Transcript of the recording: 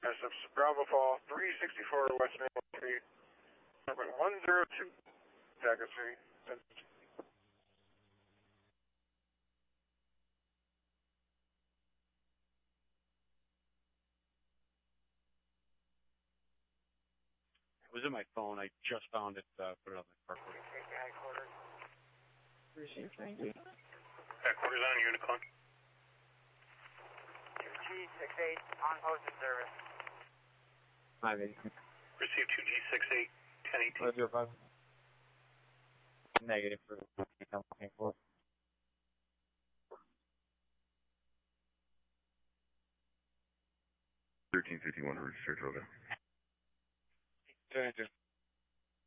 Intercepts Bravo Fall 364 West Maple Street, apartment 102, Jacket Street. It was in my phone. I just found it, put it on the carport. Headquarters. Receive 90. Headquarters on Unicorn. 2G68 on posted service. 580. Receive 2G68, 1018. 505. Negative for 1351 registered, okay.